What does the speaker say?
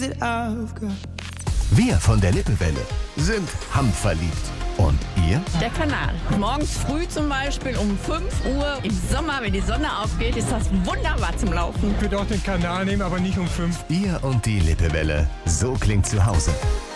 Wir von der Lippewelle sind handverliebt. Und ihr? Der Kanal. Morgens früh zum Beispiel um 5 Uhr im Sommer, wenn die Sonne aufgeht, ist das wunderbar zum Laufen. Ich würde auch den Kanal nehmen, aber nicht um 5. Ihr und die Lippewelle. So klingt zu Hause.